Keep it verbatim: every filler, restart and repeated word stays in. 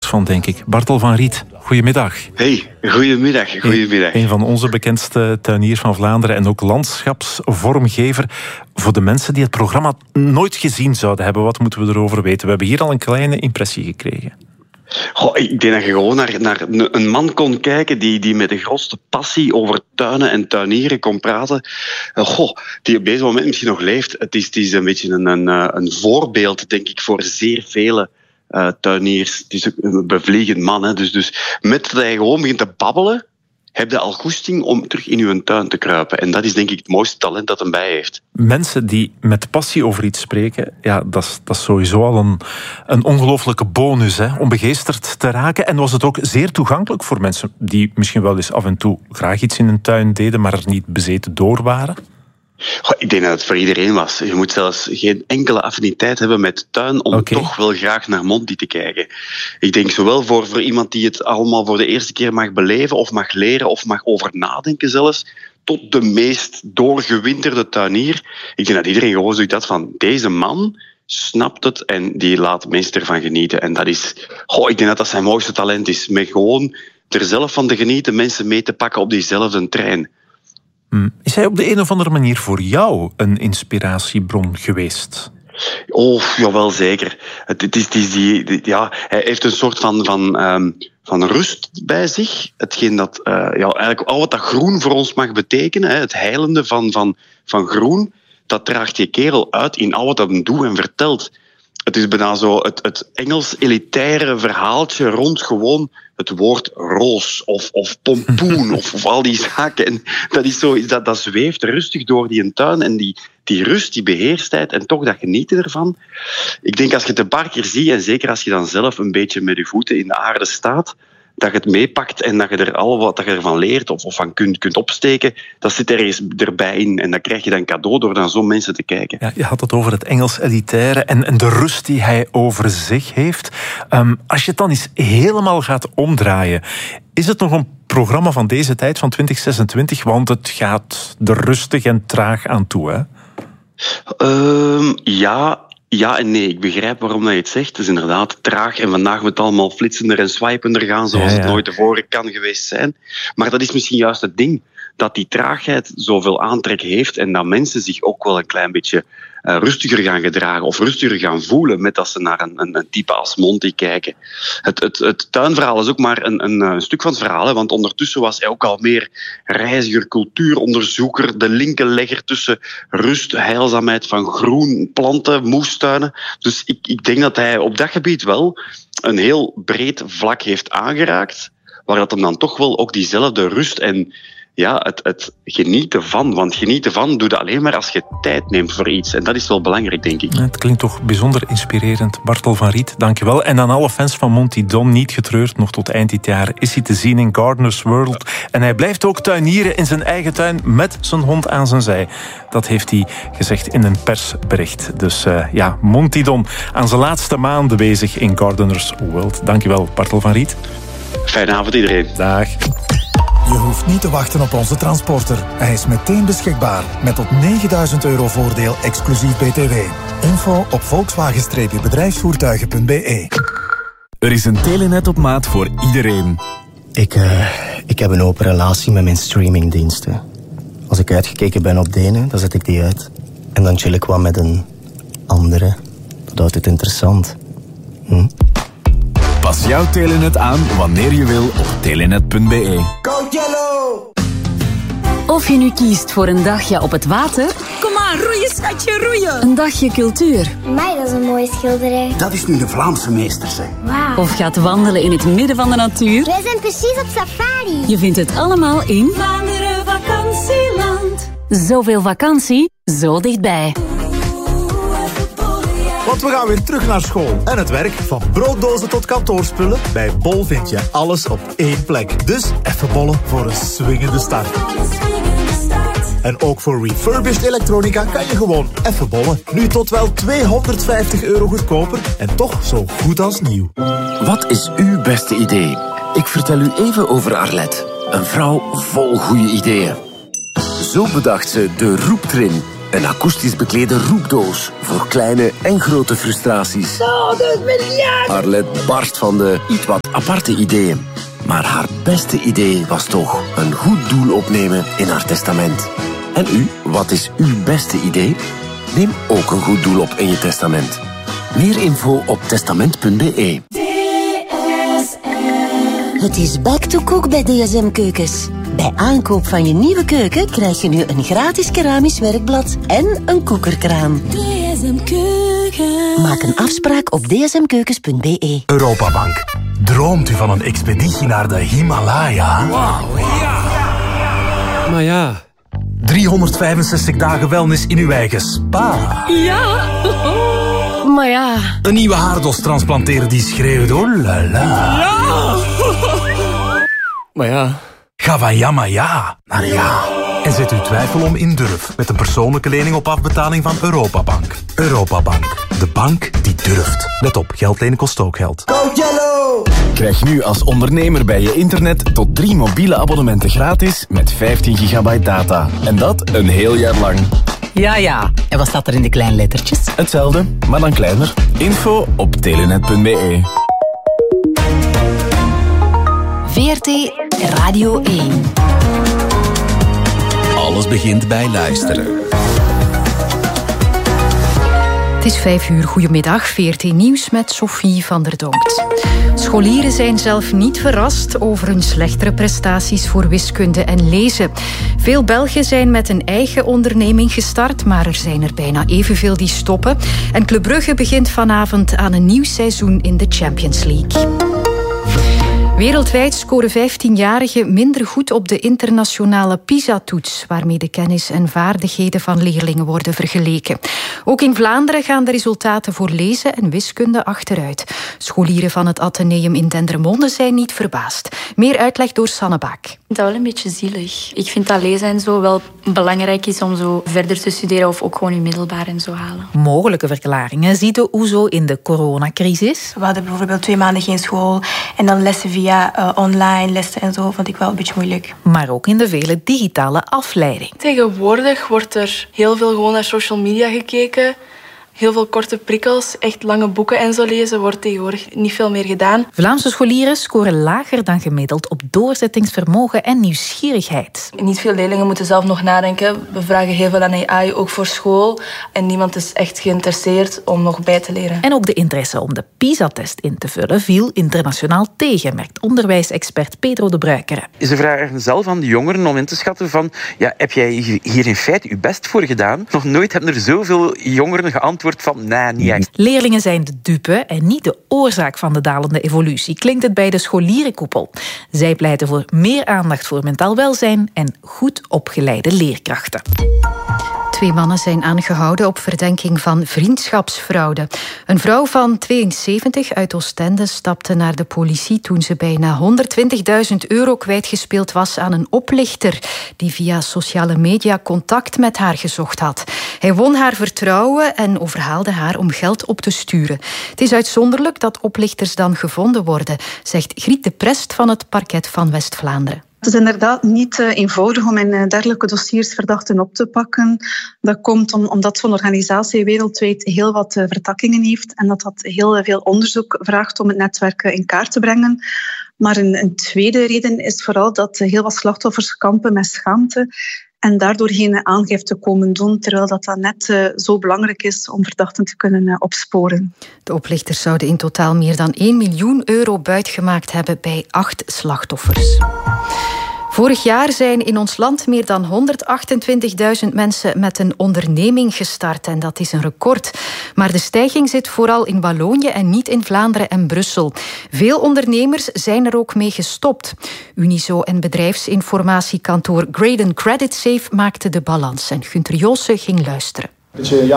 van, denk ik. Bartel van Riet, goedemiddag. Hey, goedemiddag. goedemiddag. Een van onze bekendste tuiniers van Vlaanderen en ook landschapsvormgever. Voor de mensen die het programma nooit gezien zouden hebben, wat moeten we erover weten? We hebben hier al een kleine impressie gekregen. Goh, ik denk dat je gewoon naar, naar een man kon kijken die, die met de grootste passie over tuinen en tuinieren kon praten. Goh, die op deze moment misschien nog leeft. Het is, het is een beetje een, een, een voorbeeld, denk ik, voor zeer vele uh, tuiniers. Het is een bevliegend man. Hè. Dus, dus met dat hij gewoon begint te babbelen, heb je al goesting om terug in uw tuin te kruipen. En dat is denk ik het mooiste talent dat hem bij heeft. Mensen die met passie over iets spreken, ja, dat is, dat is sowieso al een, een ongelooflijke bonus, hè, om begeesterd te raken. En was het ook zeer toegankelijk voor mensen die misschien wel eens af en toe graag iets in een tuin deden, maar er niet bezeten door waren? Goh, ik denk dat het voor iedereen was. Je moet zelfs geen enkele affiniteit hebben met tuin om okay. toch wel graag naar Monty te kijken. Ik denk zowel voor, voor iemand die het allemaal voor de eerste keer mag beleven of mag leren of mag over nadenken zelfs, tot de meest doorgewinterde tuinier. Ik denk dat iedereen gewoon zoiets had van, deze man snapt het en die laat mensen ervan genieten. En dat is, goh, ik denk dat dat zijn mooiste talent is. Met gewoon er zelf van te genieten, mensen mee te pakken op diezelfde trein. Is hij op de een of andere manier voor jou een inspiratiebron geweest? Oh, jawel, zeker. Het, het is, het is die, die, ja, hij heeft een soort van, van, um, van rust bij zich. Hetgeen dat, uh, ja, eigenlijk al wat dat groen voor ons mag betekenen, hè, het heilende van, van, van groen, dat draagt die kerel uit in al wat hij doet en vertelt. Het is bijna zo het, het Engels elitaire verhaaltje rond gewoon het woord roos of, of pompoen of, of al die zaken. En dat, is zo, dat, dat zweeft rustig door die tuin en die, die rust, die beheerstheid en toch dat genieten ervan. Ik denk als je het een paar keer ziet en zeker als je dan zelf een beetje met je voeten in de aarde staat, dat je het meepakt en dat je er al wat dat je ervan leert of, of van kunt, kunt opsteken, dat zit ergens erbij in. En dat krijg je dan cadeau door naar zo'n mensen te kijken. Ja, je had het over het Engels elitaire en, en de rust die hij over zich heeft. Um, als je het dan eens helemaal gaat omdraaien, is het nog een programma van deze tijd, van twintig zesentwintig? Want het gaat er rustig en traag aan toe, hè? Um, ja... Ja en nee, ik begrijp waarom je het zegt. Het is inderdaad traag en vandaag moet het allemaal flitsender en swipender gaan zoals ja, ja. het nooit tevoren kan geweest zijn. Maar dat is misschien juist het ding, dat die traagheid zoveel aantrek heeft en dat mensen zich ook wel een klein beetje uh, rustiger gaan gedragen of rustiger gaan voelen met dat ze naar een, een, een type als Monty kijken. Het, het, het tuinverhaal is ook maar een, een, een stuk van het verhaal, hè, want ondertussen was hij ook al meer reiziger, cultuuronderzoeker, de linkenlegger tussen rust, heilzaamheid van groen, planten, moestuinen. Dus ik, ik denk dat hij op dat gebied wel een heel breed vlak heeft aangeraakt, waar dat hem dan toch wel ook diezelfde rust en ja, het, het genieten van. Want genieten van doe je alleen maar als je tijd neemt voor iets. En dat is wel belangrijk, denk ik. Het klinkt toch bijzonder inspirerend. Bartel van Riet, dankjewel. En aan alle fans van Monty Don, niet getreurd, nog tot eind dit jaar is hij te zien in Gardener's World. En hij blijft ook tuinieren in zijn eigen tuin met zijn hond aan zijn zij. Dat heeft hij gezegd in een persbericht. Dus uh, ja, Monty Don aan zijn laatste maanden bezig in Gardener's World. Dankjewel, Bartel van Riet. Fijne avond iedereen. Dag. Je hoeft niet te wachten op onze transporter. Hij is meteen beschikbaar. Met tot negenduizend euro voordeel exclusief B T W. Info op volkswagen bedrijfsvoertuigen punt b e. Er is een Telenet op maat voor iedereen. Ik, uh, ik heb een open relatie met mijn streamingdiensten. Als ik uitgekeken ben op de ene, dan zet ik die uit. En dan chill ik wat met een andere. Dat houdt het interessant. Hm? Pas jouw Telenet aan wanneer je wil op telenet punt b e. Code Yellow! Of je nu kiest voor een dagje op het water. Kom maar, roeien schatje, roeien! Een dagje cultuur. Amai, dat is een mooie schilderij. Dat is nu de Vlaamse meester, zeg. Wauw. Of gaat wandelen in het midden van de natuur. Wij zijn precies op safari. Je vindt het allemaal in Vlaanderen vakantieland. Zoveel vakantie, zo dichtbij. Want we gaan weer terug naar school en het werk. Van brooddozen tot kantoorspullen. Bij Bol vind je alles op één plek. Dus even bollen voor een swingende start. En ook voor refurbished elektronica kan je gewoon even bollen. Nu tot wel tweehonderdvijftig euro goedkoper en toch zo goed als nieuw. Wat is uw beste idee? Ik vertel u even over Arlette. Een vrouw vol goede ideeën. Zo bedacht ze de roeptrim. Een akoestisch beklede roepdoos voor kleine en grote frustraties. Zo, dus miljard! Arlette barst van de iets wat aparte ideeën. Maar haar beste idee was toch een goed doel opnemen in haar testament. En u, wat is uw beste idee? Neem ook een goed doel op in je testament. Meer info op testament punt b e. Het is back to cook bij D S M Keukens. Bij aankoop van je nieuwe keuken krijg je nu een gratis keramisch werkblad en een koekerkraan. D S M Keukens. Maak een afspraak op d s m keukens punt b e. Europabank. Droomt u van een expeditie naar de Himalaya? Wauw, ja! Maar ja... driehonderdvijfenzestig dagen wellness in uw eigen spa. Ja! Maar ja... Een nieuwe haardos transplanteren die schreeuwt, oh la la. Ja! Maar ja... Ga van ja maar ja naar ja. En zet uw twijfel om in durf met een persoonlijke lening op afbetaling van Europabank. Europabank, de bank die durft. Let op, geld lenen kost ook geld. Go Jello! Krijg nu als ondernemer bij je internet tot drie mobiele abonnementen gratis met vijftien gigabyte data. En dat een heel jaar lang. Ja, ja. En wat staat er in de kleine lettertjes? Hetzelfde, maar dan kleiner. Info op telenet punt b e. V R T Radio één. Alles begint bij luisteren. Het is vijf uur. Goedemiddag. V R T Nieuws met Sophie van der Donkt. Scholieren zijn zelf niet verrast over hun slechtere prestaties voor wiskunde en lezen. Veel Belgen zijn met een eigen onderneming gestart, maar er zijn er bijna evenveel die stoppen. En Club Brugge begint vanavond aan een nieuw seizoen in de Champions League. Wereldwijd scoren vijftienjarigen minder goed op de internationale PISA-toets, waarmee de kennis en vaardigheden van leerlingen worden vergeleken. Ook in Vlaanderen gaan de resultaten voor lezen en wiskunde achteruit. Scholieren van het Atheneum in Dendermonde zijn niet verbaasd. Meer uitleg door Sanne Baak. Ik vind dat wel een beetje zielig. Ik vind dat lezen en zo wel belangrijk is om zo verder te studeren of ook gewoon je middelbaar en zo halen. Mogelijke verklaringen ziet de O E S O in de coronacrisis. We hadden bijvoorbeeld twee maanden geen school en dan lessen via uh, online lessen en zo, vond ik wel een beetje moeilijk. Maar ook in de vele digitale afleiding. Tegenwoordig wordt er heel veel gewoon naar social media gekeken. Heel veel korte prikkels, echt lange boeken en zo lezen wordt tegenwoordig niet veel meer gedaan. Vlaamse scholieren scoren lager dan gemiddeld op doorzettingsvermogen en nieuwsgierigheid. Niet veel leerlingen moeten zelf nog nadenken. We vragen heel veel aan A I, ook voor school. En niemand is echt geïnteresseerd om nog bij te leren. En ook de interesse om de PISA-test in te vullen viel internationaal tegen, merkt onderwijsexpert Pedro de Bruikere. Ze vragen zelf aan de jongeren om in te schatten van, ja, heb jij hier in feite je best voor gedaan? Nog nooit hebben er zoveel jongeren geantwoord van, nee, niet echt. Leerlingen zijn de dupe en niet de oorzaak van de dalende evolutie, klinkt het bij de scholierenkoepel. Zij pleiten voor meer aandacht voor mentaal welzijn en goed opgeleide leerkrachten. Twee mannen zijn aangehouden op verdenking van vriendschapsfraude. Een vrouw van tweeënzeventig uit Oostende stapte naar de politie toen ze bijna honderdtwintigduizend euro kwijtgespeeld was aan een oplichter die via sociale media contact met haar gezocht had. Hij won haar vertrouwen en overhaalde haar om geld op te sturen. Het is uitzonderlijk dat oplichters dan gevonden worden, zegt Griet de Prest van het parket van West-Vlaanderen. Het is inderdaad niet uh, eenvoudig om in uh, dergelijke dossiers verdachten op te pakken. Dat komt om, omdat zo'n organisatie wereldwijd heel wat uh, vertakkingen heeft en dat dat heel uh, veel onderzoek vraagt om het netwerk uh, in kaart te brengen. Maar een, een tweede reden is vooral dat uh, heel wat slachtoffers kampen met schaamte en daardoor geen aangifte komen doen, terwijl dat, dat net uh, zo belangrijk is om verdachten te kunnen uh, opsporen. De oplichters zouden in totaal meer dan één miljoen euro buitgemaakt hebben bij acht slachtoffers. Vorig jaar zijn in ons land meer dan honderdachtentwintigduizend mensen met een onderneming gestart en dat is een record. Maar de stijging zit vooral in Wallonië en niet in Vlaanderen en Brussel. Veel ondernemers zijn er ook mee gestopt. Unizo en bedrijfsinformatiekantoor Graden Credit Safe maakten de balans en Gunther Joosse ging luisteren. Beetje, ja,